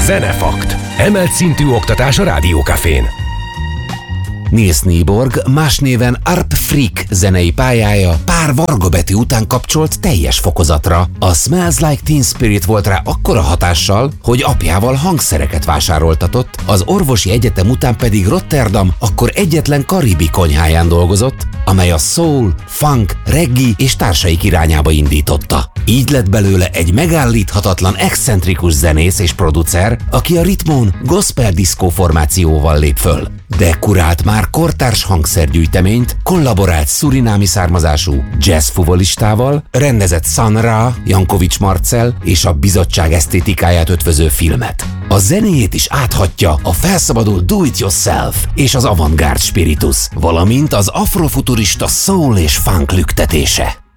Zenefakt. Emelt szintű oktatás a Rádiókafén. Niels Nyborg, más néven Arp Freak zenei pályája pár varga betű után kapcsolt teljes fokozatra. A Smells Like Teen Spirit volt rá akkora hatással, hogy apjával hangszereket vásároltatott, az orvosi egyetem után pedig Rotterdam akkor egyetlen karibi konyháján dolgozott, amely a soul, funk, reggae és társaik irányába indította. Így lett belőle egy megállíthatatlan excentrikus zenész és producer, aki a ritmon gospel disco formációval lép föl. De kurált már kortárs hangszergyűjteményt, kollaborált szurinámi származású jazz fuvolistával, rendezett Sun Ra, Jankovics Marcell és a bizottság esztétikáját ötvöző filmet. A zenéjét is áthatja a felszabadult do-it-yourself és az avantgárd spiritus, valamint az afrofuturista soul és funk lüktetése.